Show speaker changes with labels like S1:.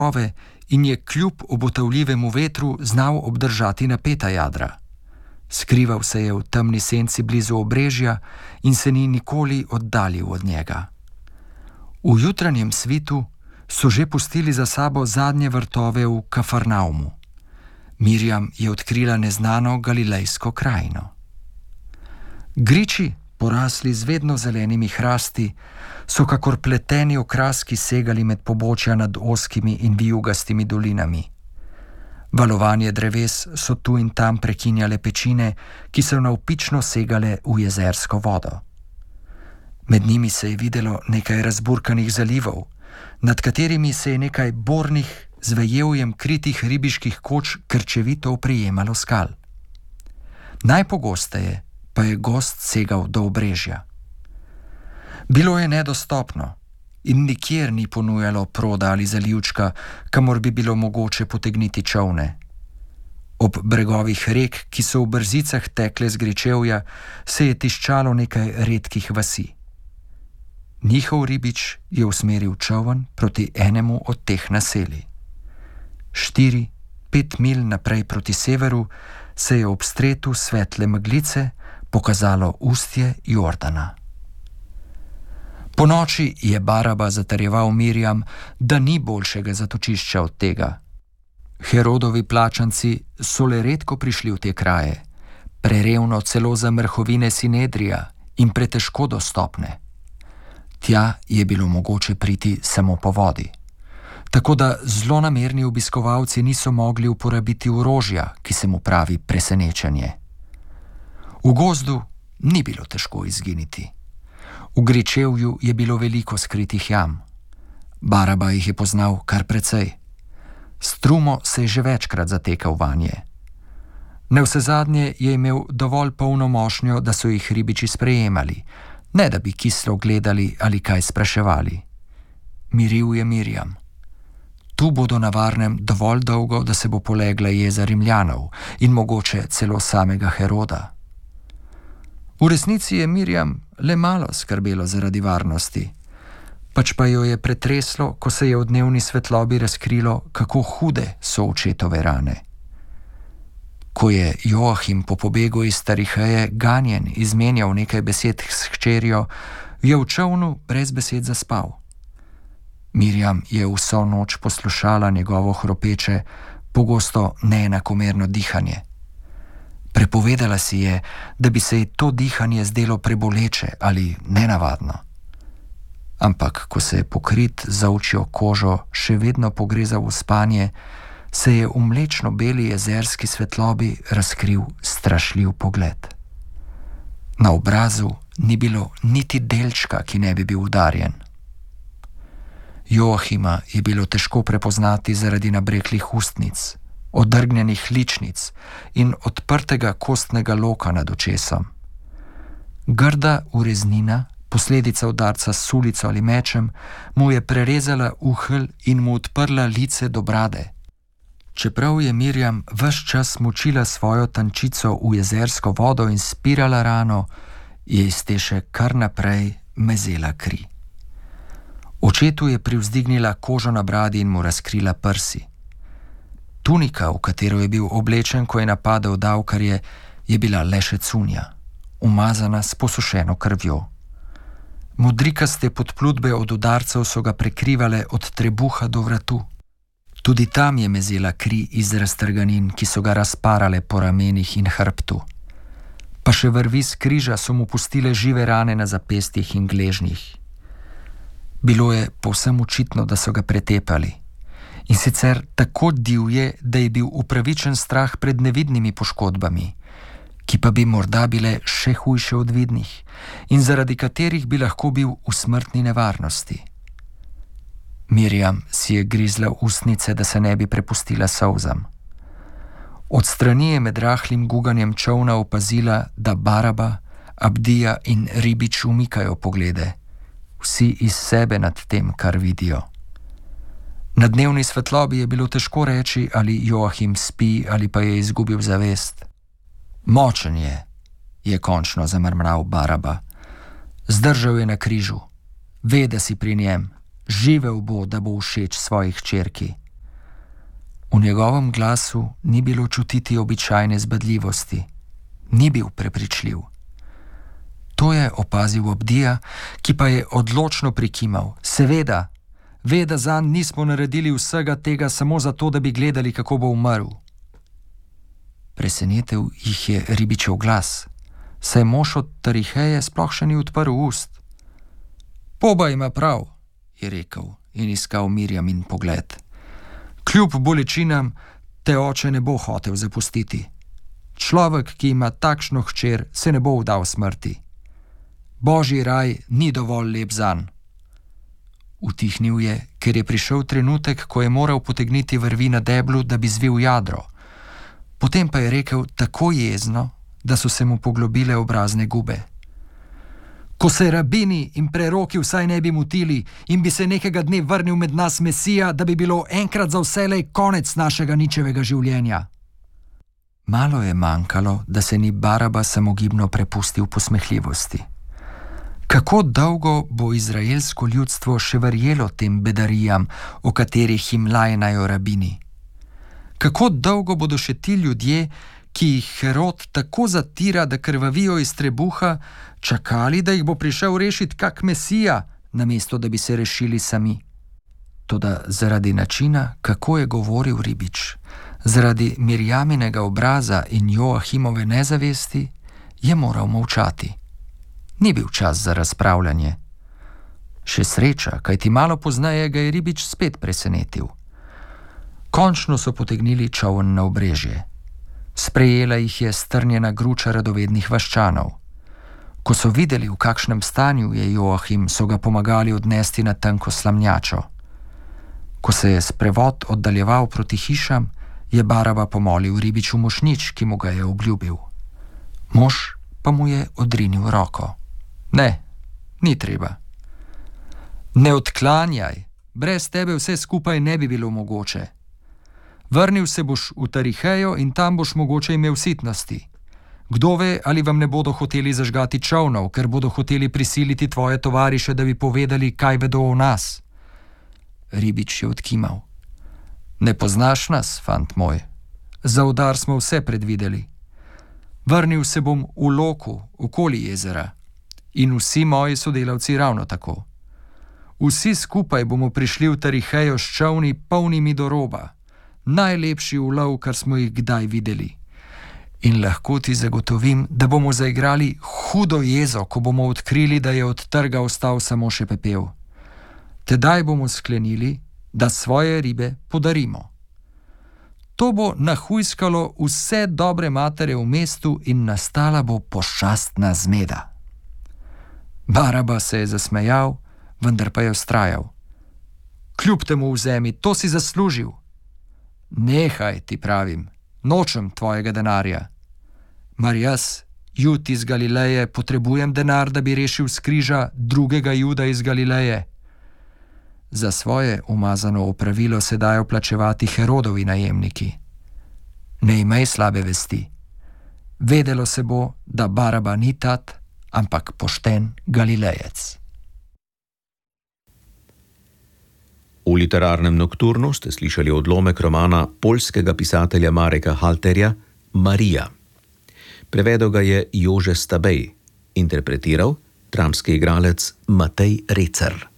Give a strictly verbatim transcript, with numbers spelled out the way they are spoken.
S1: in je kljub obotavljivemu vetru znal obdržati napeta jadra. Skrival se je v temni senci blizu obrežja in se ni nikoli oddaljil od njega. V jutranjem svitu so že pustili za sabo zadnje vrtove v Kafarnaumu. Mirjam je odkrila neznano galilejsko krajino. Griči, porasli z vedno zelenimi hrasti, so kakor pleteni okraski segali med pobočja nad ozkimi in vijugastimi dolinami. Valovanje dreves so tu in tam prekinjale pečine, ki so navpično segale v jezersko vodo. Med njimi se je videlo nekaj razburkanih zalivov, nad katerimi se je nekaj bornih, z vejevjem kritih ribiških koč krčevito oprijemalo skal. Najpogosteje pa je gozd segal do obrežja. Bilo je nedostopno in nikjer ni ponujalo proda ali zalivčka, kamor bi bilo mogoče potegniti čolne. Ob bregovih rek, ki so v brzicah tekle z gričevja, se je tiščalo nekaj redkih vasi. Njihov ribič je usmeril čoln proti enemu od teh naselij. Štiri, pet mil naprej proti severu se je ob stretu svetle meglice pokazalo ustje Jordana. Po noči je Baraba zatrjeval Mirjam, da ni boljšega zatočišča od tega. Herodovi plačanci so le redko prišli v te kraje, prerevno celo za mrhovine Sinedrija in pretežko dostopne. Tja je bilo mogoče priti samo po vodi, tako da zlonamerni obiskovalci niso mogli uporabiti orožja, ki se mu pravi presenečenje. V gozdu ni bilo težko izginiti. V gričevju je bilo veliko skritih jam. Baraba jih je poznal kar precej. Strumo se je že večkrat zatekal vanje. Navsezadnje je imel dovolj polno mošnjo, da so jih ribiči sprejemali, ne da bi kislo gledali ali kaj spraševali. Miril je Mirjam. Tu bodo na varnem dovolj dolgo, da se bo polegla jeza Rimljanov in mogoče celo samega Heroda. V resnici je Mirjam le malo skrbelo zaradi varnosti, pač pa jo je pretreslo, ko se je v dnevni svetlobi razkrilo, kako hude so očetove rane. Ko je Joachim po pobegu iz Tariheje ganjen izmenjal nekaj besed s hčerjo, je v čolnu brez besed zaspal. Mirjam je vso noč poslušala njegovo hropeče, pogosto neenakomerno dihanje. Prepovedala si je, da bi se ji to dihanje zdelo preboleče ali nenavadno. Ampak, ko se je pokrit z ovčjo kožo še vedno pogrezal v spanje, se je v mlečno-beli jezerski svetlobi razkril strašljiv pogled. Na obrazu ni bilo niti delčka, ki ne bi bil udarjen. Joachima je bilo težko prepoznati zaradi nabreklih ustnic, odrgnjenih ličnic in odprtega kostnega loka nad očesom. Grda ureznina, posledica udarca s sulico ali mečem, mu je prerezala uhelj in mu odprla lice do brade. Čeprav je Mirjam ves čas močila svojo tančico v jezersko vodo in spirala rano, je iz te še kar naprej mezela kri. Očetu je privzdignila kožo na bradi in mu razkrila prsi. Tunika, v katero je bil oblečen, ko je napadel davkarje, je bila le še cunja, umazana s posušeno krvjo. Modrikaste podplutbe od udarcev so ga prekrivale od trebuha do vratu. Tudi tam je mezela kri iz raztrganin, ki so ga razparale po ramenih in hrbtu. Pa še vrvi z križa so mu pustile žive rane na zapestjih in gležnjih. Bilo je povsem očitno, da so ga pretepali. In sicer tako divje, da je bil upravičen strah pred nevidnimi poškodbami, ki pa bi morda bile še hujše od vidnih in zaradi katerih bi lahko bil v smrtni nevarnosti. Mirjam si je grizla ustnice, da se ne bi prepustila solzam. Od strani je med rahlim guganjem čolna opazila, da Baraba, Abdija in ribič umikajo poglede, vsi iz sebe nad tem, kar vidijo. Na dnevni svetlobi je bilo težko reči, ali Joachim spi ali pa je izgubil zavest. Močen je, je končno zamrmral Baraba. Zdržal je na križu. Ve, da si pri njem. Živel bo, da bo všeč svoji hčerki. V njegovem glasu ni bilo čutiti običajne zbadljivosti, ni bil prepričljiv. To je opazil Obdija, ki pa je odločno prikimal. Seveda, ve, da zanj nismo naredili vsega tega samo zato, da bi gledali, kako bo umrl. Presenetil jih je ribičev glas, saj mož od Tariheje sploh še ni odprl ust. Poba ima prav, je rekel in iskal Mirjamin pogled. Kljub bolečinam te oče ne bo hotel zapustiti. Človek, ki ima takšno hčer, se ne bo vdal smrti. Božji raj ni dovolj lep zanj. Utihnil je, ker je prišel trenutek, ko je moral potegniti vrvi na deblu, da bi zvil jadro. Potem pa je rekel tako jezno, da so se mu poglobile obrazne gube. Ko se rabini in preroki vsaj ne bi mutili in bi se nekega dne vrnil med nas Mesija, da bi bilo enkrat za vselej konec našega ničevega življenja. Malo je manjkalo, da se ni Baraba samogibno prepustil posmehljivosti. Kako dolgo bo izraelsko ljudstvo še verjelo tem bedarijam, o katerih jim lajnajo rabini? Kako dolgo bodo še ti ljudje, ki jih Herod tako zatira, da krvavijo iz trebuha, čakali, da jih bo prišel rešiti kak Mesija, namesto da bi se rešili sami? Toda zaradi načina, kako je govoril ribič, zaradi Mirjaminega obraza in Joahimove nezavesti, je moral molčati. Ni bil čas za razpravljanje. Še sreča, kajti malo pozneje ga je ribič spet presenetil. Končno so potegnili čoln na obrežje. Sprejela jih je strnjena gruča radovednih vaščanov. Ko so videli, v kakšnem stanju je Joahim, so ga pomagali odnesti na tanko slamnjačo. Ko se je sprevod oddaljeval proti hišam, je Baraba pomolil ribiču mošnjič, ki mu ga je obljubil. Mož pa mu je odrinil roko. Ne, ni treba. Ne odklanjaj, brez tebe vse skupaj ne bi bilo mogoče. Vrnil se boš v Tarihejo in tam boš mogoče imel sitnosti. Kdo ve, ali vam ne bodo hoteli zažgati čolnov, ker bodo hoteli prisiliti tvoje tovariše, da bi povedali, kaj vedo o nas. Ribič je odkimal. Ne poznaš nas, fant moj. Za udar smo vse predvideli. Vrnil se bom v Loku, okoli jezera. In vsi moji sodelavci ravno tako. Vsi skupaj bomo prišli v Tarihejo s čolni polnimi do roba. Najlepši ulov, kar smo jih kdaj videli. In lahko ti zagotovim, da bomo zaigrali hudo jezo, ko bomo odkrili, da je od trga ostal samo še pepel. Tedaj bomo sklenili, da svoje ribe podarimo. To bo nahujskalo vse dobre matere v mestu in nastala bo pošastna zmeda. Baraba se je zasmejal, vendar pa je vztrajal. Kljub temu vzemi, to si zaslužil. Nehaj, ti pravim, nočem tvojega denarja. Mar jaz, Jud iz Galileje, potrebujem denar, da bi rešil s križa drugega Juda iz Galileje? Za svoje umazano opravilo se dajo plačevati Herodovi najemniki. Ne imej slabe vesti. Vedelo se bo, da Baraba ni tat, ampak pošten Galilejec.
S2: V literarnem nokturnu ste slišali odlomek romana poljskega pisatelja Mareka Halterja Marija. Prevedel ga je Jože Stabej, interpretiral dramski igralec Matej Recer.